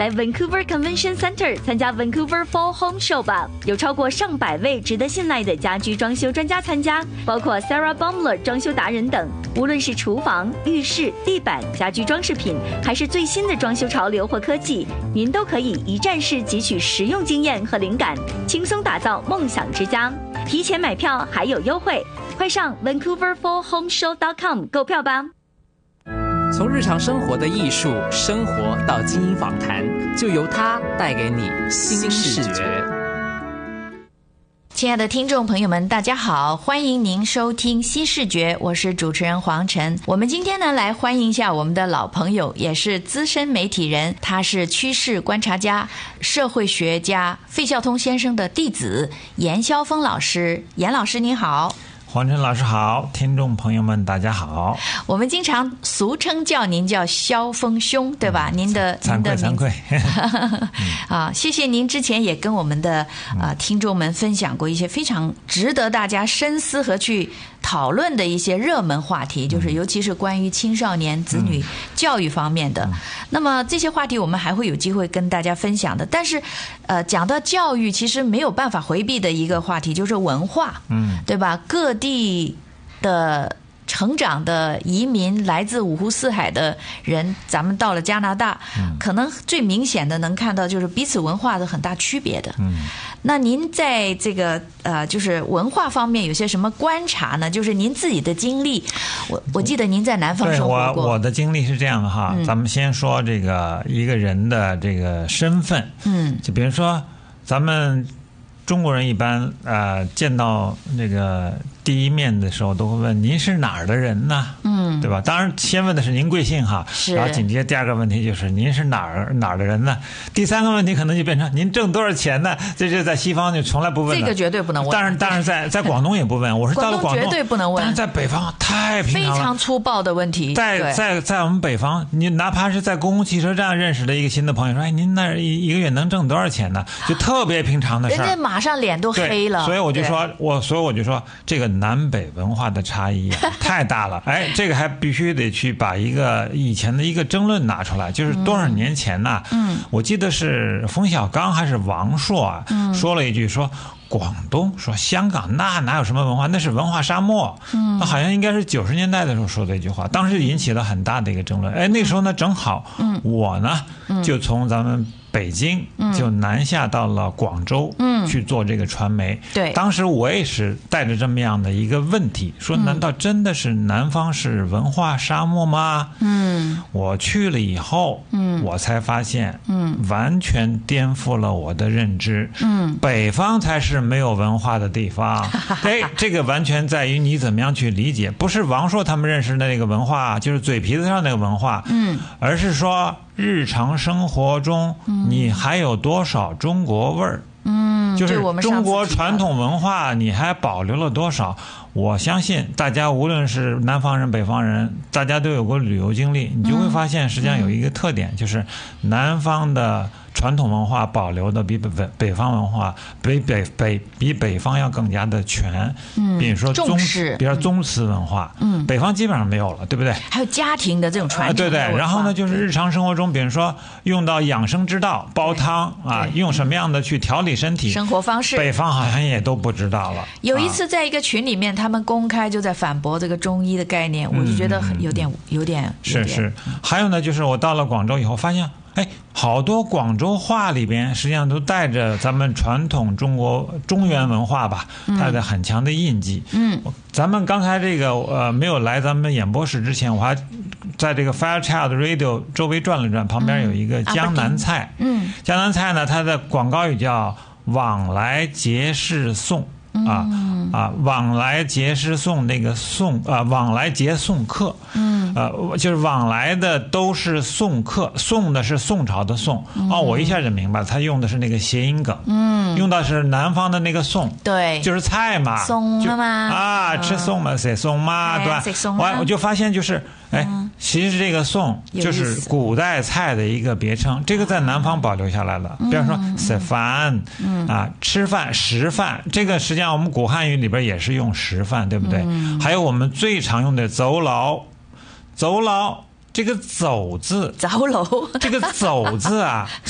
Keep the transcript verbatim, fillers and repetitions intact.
来 Vancouver Convention Center 参加 Vancouver Fall Home Show 吧，有超过上百位值得信赖的家居装修专家参加，包括 Sarah Baumler 装修达人等。无论是厨房、浴室、地板、家居装饰品，还是最新的装修潮流或科技，您都可以一站式汲取实用经验和灵感，轻松打造梦想之家。提前买票还有优惠，快上 Vancouver Fall Home Show dot com 购票吧。 从日常生活的艺术生活到精英访谈，就由它带给你新视觉。 亲爱的听众朋友们，大家好，欢迎您收听新视觉，我是主持人黄晨。我们今天呢，来欢迎一下我们的老朋友，也是资深媒体人，他是趋势观察家、社会学家费孝通先生的弟子严霄峰老师。严老师您好。 黄晨老师好，听众朋友们大家好。 我们经常俗称叫您叫霄峰兄，对吧？嗯、您的惭愧惭愧啊，谢谢您之前也跟我们的啊、呃、听众们分享过一些非常值得大家深思和去讨论的一些热门话题，就是尤其是关于青少年子女教育方面的。嗯、那么这些话题我们还会有机会跟大家分享的。但是，呃，讲到教育，其实没有办法回避的一个话题就是文化，嗯，对吧？各地的成长的移民，来自五湖四海的人，咱们到了加拿大，嗯、可能最明显的能看到就是彼此文化的很大区别的。嗯，那您在这个呃，就是文化方面有些什么观察呢？就是您自己的经历，我我记得您在南方生活过。 对，我我的经历是这样的哈，嗯、咱们先说这个一个人的这个身份，嗯，就比如说咱们中国人一般呃见到这个第一面的时候都会问您是哪儿的人呢？嗯，对吧？当然先问的是您贵姓哈，然后紧接着第二个问题就是您是哪儿哪儿的人呢？第三个问题可能就变成您挣多少钱呢？这是在西方就从来不问的， 这个绝对不能问。 当然，当然在在广东也不问。我是到了广东绝对不能问， 但是在北方太平常了， 非常粗暴的问题。 在在在我们北方，你哪怕是在公共汽车站认识的一个新的朋友说，哎，您那一一个月能挣多少钱呢？就特别平常的事儿， 人家马上脸都黑了。 所以我就说，我所以我就说这个南北文化的差异、啊、太大了。哎，这个还必须得去把一个以前的一个争论拿出来，就是多少年前呢、啊？嗯，我记得是冯小刚还是王朔啊，嗯、说了一句说。广东说香港那哪有什么文化，那是文化沙漠。嗯，好像应该是九十年代的时候说的一句话，当时引起了很大的一个争论。哎，那时候呢正好，嗯，我呢、嗯、就从咱们北京就南下到了广州，嗯，去做这个传媒。对，当时我也是带着这么样的一个问题，说难道真的是南方是文化沙漠吗？嗯，我去了以后，嗯，我才发现，嗯，完全颠覆了我的认知。嗯，北方才是没有文化的地方。哎，这个完全在于你怎么样去理解，不是王朔他们认识的那个文化，就是嘴皮子上那个文化，嗯，而是说日常生活中你还有多少中国味儿。嗯，就是中国传统文化你还保留了多少？我相信大家无论是南方人北方人，大家都有过旅游经历，你就会发现实际上有一个特点，就是南方的传统文化保留的比北北方文化比北北比北方要更加的全。嗯，比如说宗比如说宗祠文化，嗯，北方基本上没有了，对不对？ 还有家庭的这种传承、啊、 对对。然后呢，就是日常生活中，比如说用到养生之道，煲汤啊，用什么样的去调理身体， 生活方式， 北方好像也都不知道了。 有一次在一个群里面，他们公开就在反驳这个中医的概念，我就觉得有点、嗯、有点是是。还有呢，就是我到了广州以后，发现哎，好多广州话里边实际上都带着咱们传统中国中原文化吧，它的很强的印记。嗯，咱们刚才这个呃没有来咱们演播室之前，我还在这个 Fairchild Radio 周围转了转，旁边有一个江南菜。嗯，江南菜呢，它的广告语叫“往来结识送”。啊啊！往来结识送那个送啊，往来结送客，嗯，呃，就是往来的都是送客，送的是宋朝的宋。嗯、哦，我一下就明白了，他用的是那个谐音梗，嗯，用的是南方的那个送， 对， 就是菜嘛， 送嘛啊，吃送嘛，谁送嘛，对吧？ 食送我我就发现就是。哎，其实这个送就是古代菜的一个别称，这个在南方保留下来了。比方说吃饭，啊，吃饭食饭，这个实际上我们古汉语里边也是用食饭，对不对？还有我们最常用的走佬，走佬。这个走字， 走楼， 这个走字啊，